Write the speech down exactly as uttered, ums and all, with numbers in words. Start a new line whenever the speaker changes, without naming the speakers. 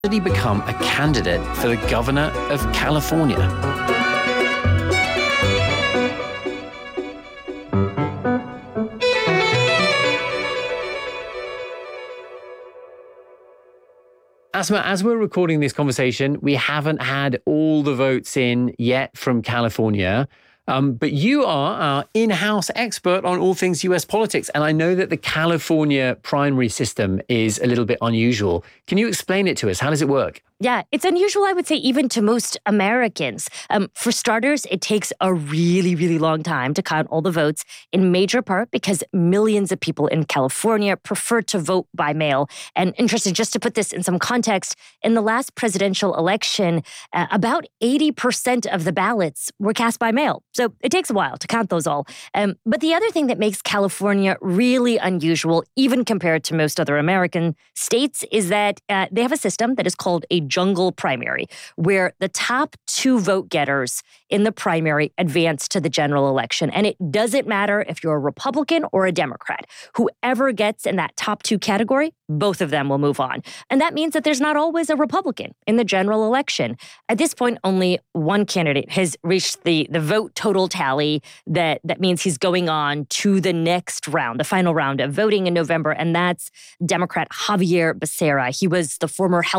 Did he become a candidate for the governor of California? Asma, as we're recording this conversation, we haven't had all the votes in yet from California. Um, but you are our in-house expert on all things U S politics. And I know that the California primary system is a little bit unusual. Can you explain it to us? How does it work?
Yeah, it's unusual, I would say, even to most Americans. Um, for starters, it takes a really, really long time to count all the votes, in major part because millions of people in California prefer to vote by mail. And interesting, just to put this in some context, in the last presidential election, uh, about eighty percent of the ballots were cast by mail. So it takes a while to count those all. Um, but the other thing that makes California really unusual, even compared to most other American states, is that uh, they have a system that is called a jungle primary, where the top two vote getters in the primary advance to the general election. And it doesn't matter if you're a Republican or a Democrat. Whoever gets in that top two category, both of them will move on. And that means that there's not always a Republican in the general election. At this point, only one candidate has reached the, the vote total tally that, that means he's going on to the next round, the final round of voting in November, and that's Democrat Xavier Becerra. He was the former House